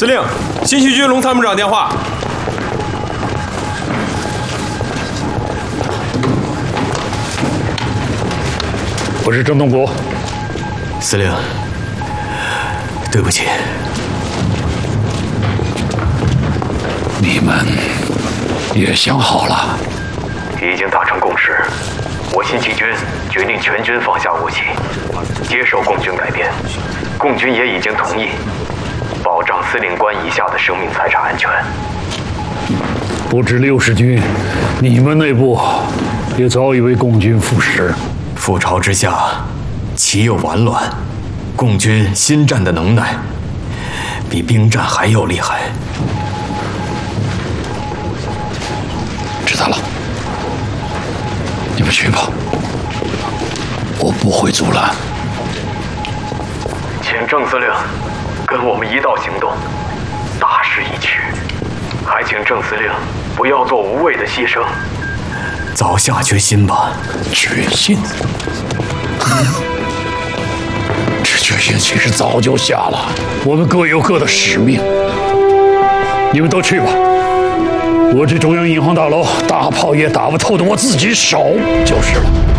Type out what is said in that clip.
司令，新七军龙参谋长电话。 我是郑东国。 司令，对不起。 你们也想好了？ 已经达成共识。我新七军决定全军放下武器，接受共军改编。共军也已经同意保障司令官以下的生命财产安全。 不止60军，你们内部也早已为共军服食。 覆巢之下，岂有完卵？共军心战的能耐，比兵战还要厉害。 知道了，你们去吧，我不会阻拦。 请郑司令跟我们一道行动，大势已去，还请郑司令不要做无谓的牺牲。 早下决心吧。 决心？这决心其实早就下了。我们各有各的使命，你们都去吧。我这中央银行大楼大炮也打不透的我自己手就是了。